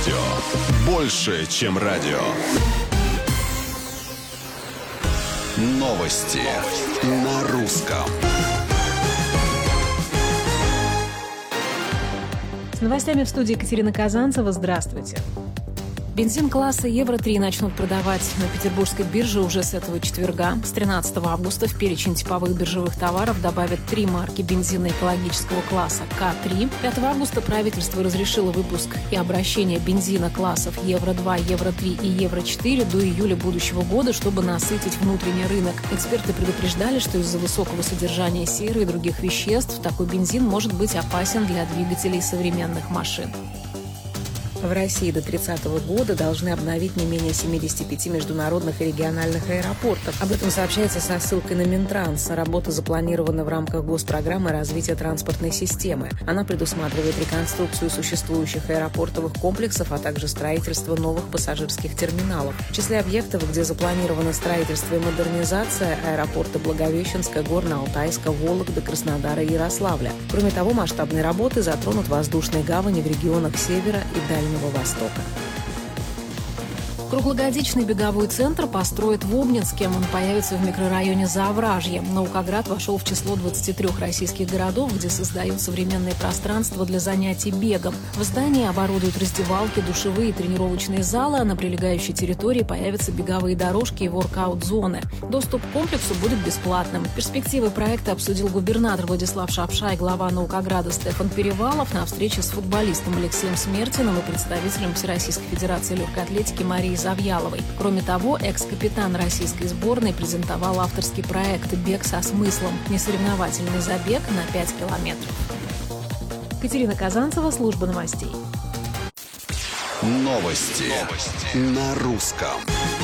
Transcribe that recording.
Радио. Больше, чем радио. Новости на русском. С новостями в студии Екатерина Казанцева. Здравствуйте. Бензин класса Евро-3 начнут продавать на петербургской бирже уже с этого четверга. С 13 августа в перечень типовых биржевых товаров добавят 3 марки бензина экологического класса К3. 5 августа правительство разрешило выпуск и обращение бензина классов Евро-2, Евро-3 и Евро-4 до июля будущего года, чтобы насытить внутренний рынок. Эксперты предупреждали, что из-за высокого содержания серы и других веществ такой бензин может быть опасен для двигателей современных машин. В России до 30 года должны обновить не менее 75 международных и региональных аэропортов. Об этом сообщается со ссылкой на Минтранс. Работа запланирована в рамках госпрограммы развития транспортной системы. Она предусматривает реконструкцию существующих аэропортовых комплексов, а также строительство новых пассажирских терминалов. В числе объектов, где запланировано строительство и модернизация, аэропорты Благовещенска, Горно-Алтайска, Вологды, Краснодара и Ярославля. Кроме того, масштабные работы затронут воздушные гавани в регионах Севера и Дальнего Востока. Круглогодичный беговой центр построят в Обнинске. Он появится в микрорайоне Заовражье. Наукоград вошел в число 23 российских городов, где создают современные пространства для занятий бегом. В здании оборудуют раздевалки, душевые и тренировочные залы, а на прилегающей территории появятся беговые дорожки и воркаут-зоны. Доступ к комплексу будет бесплатным. Перспективы проекта обсудил губернатор Владислав Шапша и глава Наукограда Стефан Перевалов на встрече с футболистом Алексеем Смертиным и представителем Всероссийской Федерации легкой атлетики Марией Завьяловой. Кроме того, экс-капитан российской сборной презентовал авторский проект «Бег со смыслом» – несоревновательный забег на 5 километров. Екатерина Казанцева, служба новостей. Новости на русском.